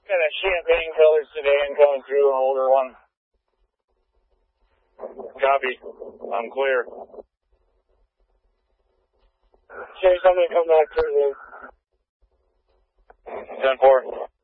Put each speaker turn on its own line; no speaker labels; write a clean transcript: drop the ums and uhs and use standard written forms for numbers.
Got a champagne color sedan coming through, an older one. Copy. I'm clear. Chase, I'm going to come back through there. 10-4.